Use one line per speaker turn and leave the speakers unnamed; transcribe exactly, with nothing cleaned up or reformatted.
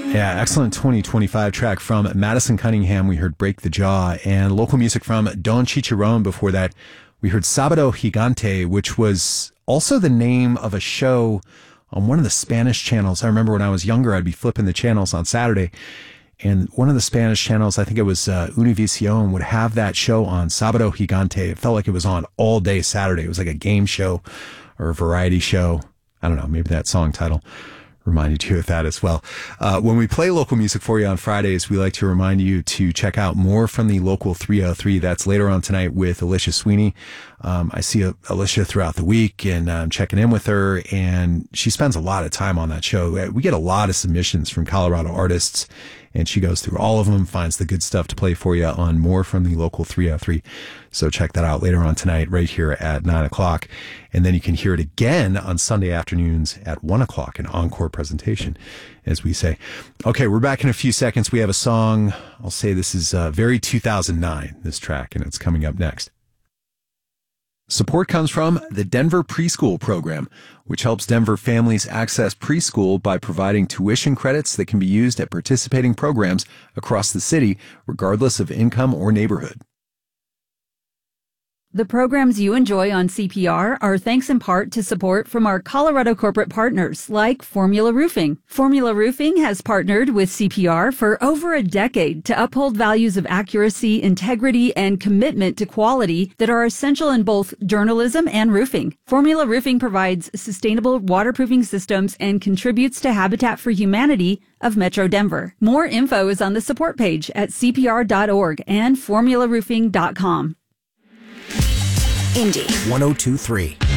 Yeah, excellent twenty twenty-five track from Madison Cunningham. We heard Break the Jaw, and local music from Don Chicharron. Before that, we heard Sábado Gigante, which was also the name of a show on one of the Spanish channels. I remember when I was younger, I'd be flipping the channels on Saturday, and one of the Spanish channels, I think it was uh, Univision, would have that show on Sábado Gigante. It felt like it was on all day Saturday. It was like a game show or a variety show. I don't know, maybe that song title reminded you of that as well. Uh, when we play local music for you on Fridays, we like to remind you to check out more from the Local three oh three. That's later on tonight with Alicia Sweeney. Um, I see uh, Alicia throughout the week, and I'm checking in with her, and she spends a lot of time on that show. We get a lot of submissions from Colorado artists, and she goes through all of them, finds the good stuff to play for you on more from the Local three oh three. So check that out later on tonight, right here at nine o'clock. And then you can hear it again on Sunday afternoons at one o'clock, an encore presentation, as we say. Okay, we're back in a few seconds. We have a song. I'll say this is uh, very two thousand nine, this track, and it's coming up next. Support comes from the Denver Preschool Program, which helps Denver families access preschool by providing tuition credits that can be used at participating programs across the city, regardless of income or neighborhood.
The programs you enjoy on C P R are thanks in part to support from our Colorado corporate partners like Formula Roofing. Formula Roofing has partnered with C P R for over a decade to uphold values of accuracy, integrity, and commitment to quality that are essential in both journalism and roofing. Formula Roofing provides sustainable waterproofing systems and contributes to Habitat for Humanity of Metro Denver. More info is on the support page at C P R dot org and formula roofing dot com.
Indy one oh two three.